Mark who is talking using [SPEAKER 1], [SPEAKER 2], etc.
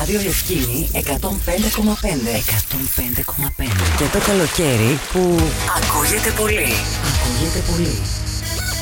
[SPEAKER 1] Ράδιο Λευκίνη 105,5. 105,5. Και το καλοκαίρι που ακούγεται πολύ. Ακούγεται πολύ.